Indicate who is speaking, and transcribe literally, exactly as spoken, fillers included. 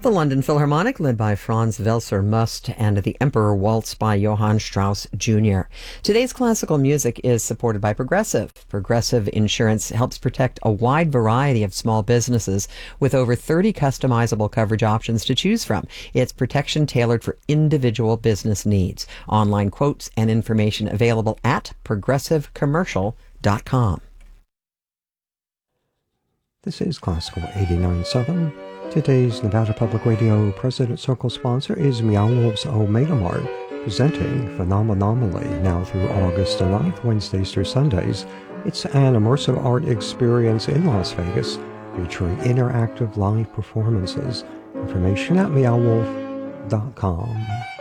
Speaker 1: The London Philharmonic, led by Franz Welser Must, and The Emperor Waltz by Johann Strauss Junior Today's classical music is supported by Progressive. Progressive Insurance helps protect a wide variety of small businesses with over thirty customizable coverage options to choose from. It's protection tailored for individual business needs. Online quotes and information available at progressive commercial dot com.
Speaker 2: This is Classical eighty-nine point seven. Today's Nevada Public Radio President Circle sponsor is Meow Wolf's Omega Mart, presenting Phenomenomally now through August the ninth, Wednesdays through Sundays. It's an immersive art experience in Las Vegas featuring interactive live performances. Information at meow wolf dot com.